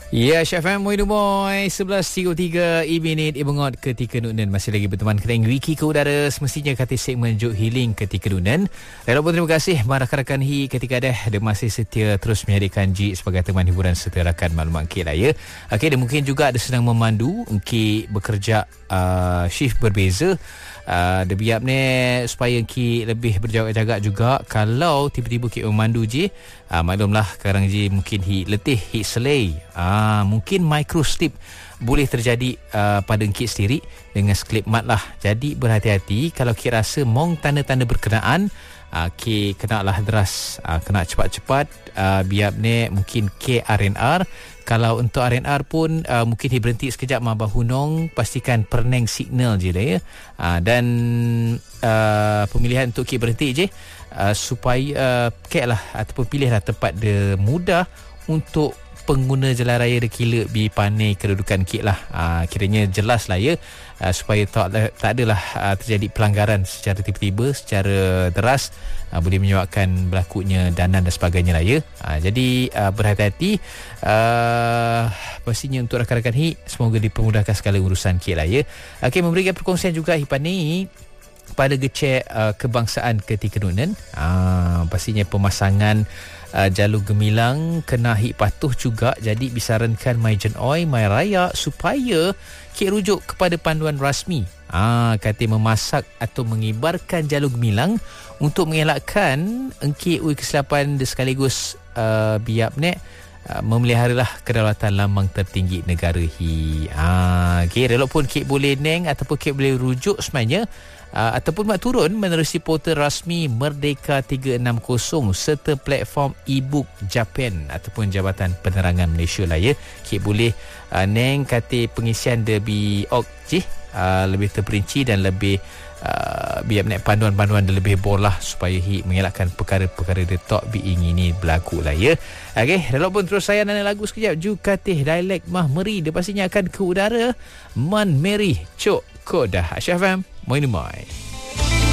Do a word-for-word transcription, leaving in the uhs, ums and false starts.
Ya, Syaf M, Moin Moy, sebelas tiga puluh tiga I minit Ibungot ketika Nunan. Masih lagi berteman Kereng Wiki ke udara. Semestinya kata segmen Juk Healing ketika Nunan. Dan pun terima kasih rakan-rakan Hi ketika dah dia masih setia terus menyediakan Ji sebagai teman hiburan serta rakan maklumat Ki lah ya. Okey, dan mungkin juga ada sedang memandu Ki bekerja uh, shift berbeza. Uh, dia biar ni supaya Ki lebih berjaga-jaga juga. Kalau tiba-tiba Ki memandu je, uh, maklumlah sekarang je mungkin Hi letih, Hi selai. uh, Mungkin micro slip boleh terjadi uh, pada Ki sendiri dengan sklip mat lah. Jadi berhati-hati kalau Ki rasa mong tanda-tanda berkenaan, uh, Ki kena lah deras, uh, kena cepat-cepat. uh, Biar ni mungkin K R N R. Kalau untuk R N R pun uh, mungkin dia berhenti sekejap Mabah Hunong, pastikan perneng signal je lah ya. Uh, dan uh, pemilihan untuk K berhenti je uh, supaya uh, K lah ataupun pilihlah tempat dia mudah untuk pengguna jalan raya dia kira bi panai kedudukan K lah. Uh, kiranya jelas lah ya, uh, supaya tak, tak adalah uh, terjadi pelanggaran secara tiba-tiba, secara deras, uh, boleh menyebabkan berlakunya danan dan sebagainya lah ya. Uh, jadi uh, berhati-hati. Uh, pastinya untuk rakan-rakan Hi, semoga dipermudahkan segala urusan K lah ya. Okey, memberikan perkongsian juga Hi ni pada gecek uh, kebangsaan ketika Nunan. Uh, pastinya pemasangan Uh, jalur gemilang kena Hi patuh juga. Jadi disarankan mai jen oi, mai raya supaya Ki rujuk kepada panduan rasmi. Ah, kata memasak atau mengibarkan jalur gemilang untuk mengelakkan engki ui kesilapan sekaligus uh, biap nek uh, memeliharalah kedaulatan lambang tertinggi negara Hi. Ah, okey, relok pun Ki boleh neng ataupun Ki boleh rujuk sebenarnya. Uh, ataupun mak turun menerusi portal rasmi Merdeka tiga enam kosong serta platform e-book Japan ataupun Jabatan Penerangan Malaysia lah ya. Kik boleh uh, neng kata pengisian debi ok je uh, lebih terperinci dan lebih uh, biar menaik panduan-panduan dia lebih bolah supaya Hi mengelakkan perkara-perkara dia tak diingini berlaku lah ya. Okey, relok pun terus saya nana lagu sekejap. Jukatih dialek Mahmeri dia pastinya akan ke udara. Man Meri Cok Kodah Syaf M Moin Moin.